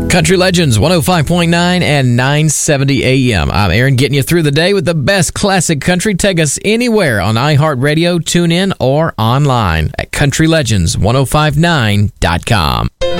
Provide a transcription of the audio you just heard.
Country Legends 105.9 and 970 AM. I'm Aaron, getting you through the day with the best classic country. Take us anywhere on iHeartRadio, TuneIn, or online at countrylegends1059.com.